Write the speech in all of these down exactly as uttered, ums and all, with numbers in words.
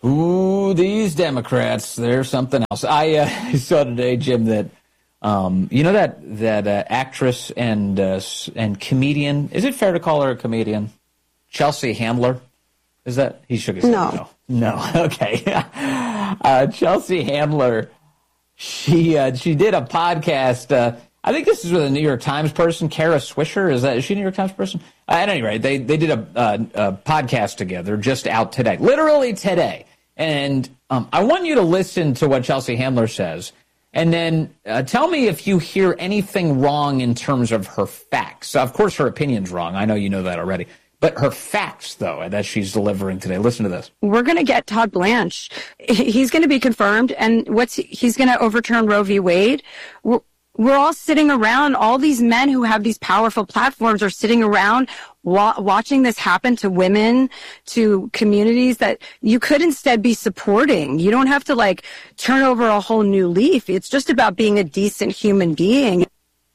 Ooh, these Democrats, they're something else. I uh, saw today, Jim, that, um, you know that that uh, actress and uh, and comedian, is it fair to call her a comedian? Chelsea Handler? Is that? He shook his head. No. No. No. Okay. uh, Chelsea Handler, she uh, she did a podcast. Uh, I think this is with a New York Times person, Kara Swisher. Is that is she a New York Times person? Uh, at any rate, they they did a, uh, a podcast together, just out today, literally today. And um, I want you to listen to what Chelsea Handler says, and then uh, tell me if you hear anything wrong in terms of her facts. Of course, her opinion's wrong. I know you know that already. But her facts, though, that she's delivering today. Listen to this. We're going to get Todd Blanche. He's going to be confirmed, and what's he's going to overturn Roe v. Wade. We're, we're all sitting around. All these men who have these powerful platforms are sitting around wa- watching this happen to women, to communities that you could instead be supporting. You don't have to, like, turn over a whole new leaf. It's just about being a decent human being.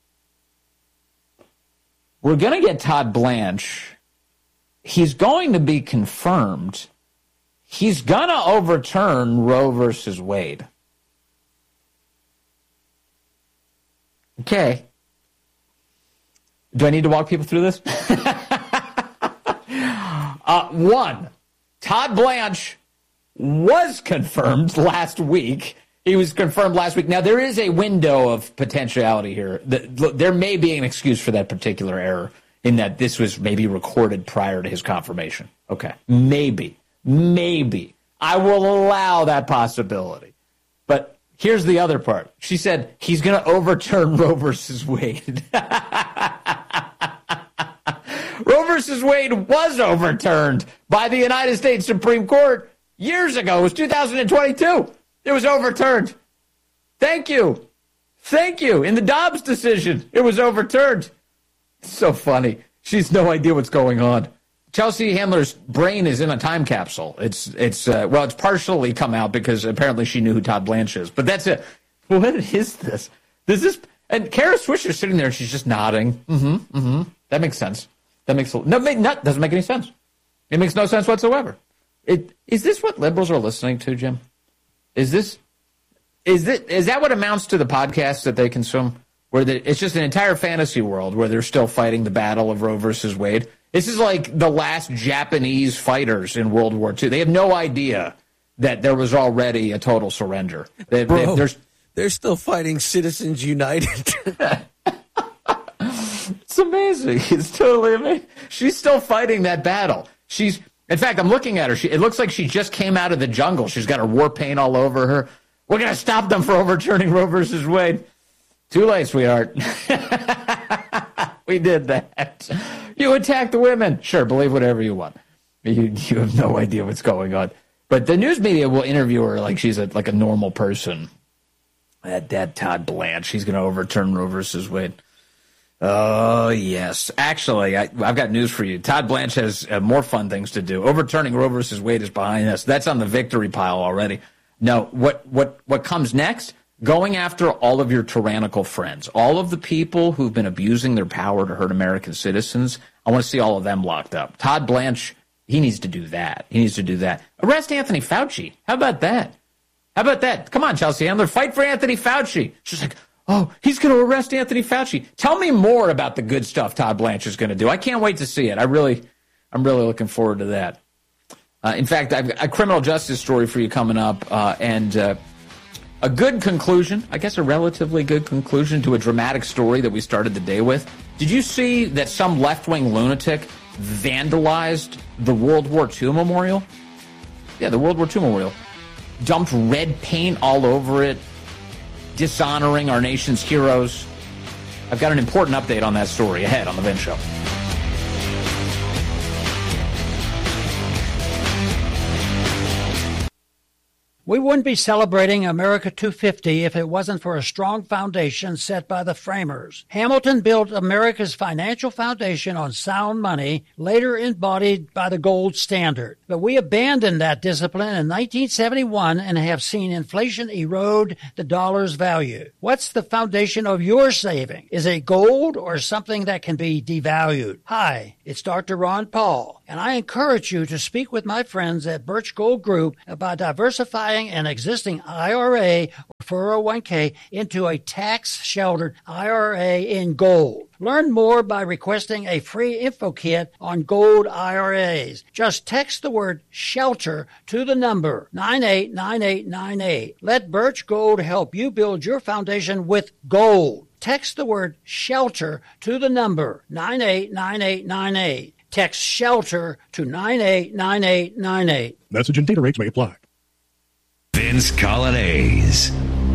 We're going to get Todd Blanche. He's going to be confirmed. He's going to overturn Roe versus Wade. Okay. Do I need to walk people through this? uh, one, Todd Blanche was confirmed last week. He was confirmed last week. Now, there is a window of potentiality here. There may be an excuse for that particular error, in that this was maybe recorded prior to his confirmation. Okay. Maybe. Maybe. I will allow that possibility. But here's the other part. She said he's going to overturn Roe versus Wade. Roe versus Wade was overturned by the United States Supreme Court years ago. It was two thousand twenty-two. It was overturned. Thank you. Thank you. In the Dobbs decision, it was overturned. So funny. She's no idea what's going on. Chelsea Handler's brain is in a time capsule. It's, it's uh, well, it's partially come out because apparently she knew who Todd Blanche is. But that's it. What is this? This is, and Kara Swisher's sitting there and she's just nodding. Mm-hmm, mm-hmm. That makes sense. That makes, no, make, not, doesn't make any sense. It makes no sense whatsoever. It, is this what liberals are listening to, Jim? Is this, is this, is that what amounts to the podcasts that they consume? Where the, it's just an entire fantasy world where they're still fighting the battle of Roe versus Wade. This is like the last Japanese fighters in World War Two. They have no idea that there was already a total surrender. They, Bro, they, they're still fighting Citizens United. It's amazing. It's totally amazing. She's still fighting that battle. She's, in fact, I'm looking at her. She, it looks like she just came out of the jungle. She's got her war paint all over her. We're going to stop them for overturning Roe versus Wade. Too late, sweetheart. We did that. You attacked the women. Sure, believe whatever you want. You, you have no idea what's going on. But the news media will interview her like she's a, like a normal person. That, that Todd Blanche, he's going to overturn Roe versus Wade. Oh, yes. Actually, I, I've got news for you. Todd Blanche has uh, more fun things to do. Overturning Roe versus Wade is behind us. That's on the victory pile already. No, what what what comes next? Going after all of your tyrannical friends, all of the people who've been abusing their power to hurt American citizens. I want to see all of them locked up. Todd Blanche, he needs to do that. He needs to do that. Arrest Anthony Fauci. How about that? How about that? Come on, Chelsea Handler, fight for Anthony Fauci. She's like, oh, he's going to arrest Anthony Fauci. Tell me more about the good stuff Todd Blanche is going to do. I can't wait to see it. I really, I'm really looking forward to that. Uh, in fact, I've got a criminal justice story for you coming up, uh, and uh, a good conclusion, I guess a relatively good conclusion to a dramatic story that we started the day with. Did you see that some left-wing lunatic vandalized the World War Two memorial? Yeah, the World War Two memorial. Dumped red paint all over it, dishonoring our nation's heroes. I've got an important update on that story ahead on The Vince Show. We wouldn't be celebrating America two fifty if it wasn't for a strong foundation set by the framers. Hamilton built America's financial foundation on sound money, later embodied by the gold standard. But we abandoned that discipline in nineteen seventy-one and have seen inflation erode the dollar's value. What's the foundation of your saving? Is it gold or something that can be devalued? Hi, it's Doctor Ron Paul, and I encourage you to speak with my friends at Birch Gold Group about diversifying an existing I R A or four oh one k into a tax-sheltered I R A in gold. Learn more by requesting a free info kit on gold I R As. Just text the word SHELTER to the number nine eight nine eight nine eight. Let Birch Gold help you build your foundation with gold. Text the word SHELTER to the number nine eight nine eight nine eight. Text SHELTER to nine eight nine eight nine eight. Message and data rates may apply. Vince Coglianese.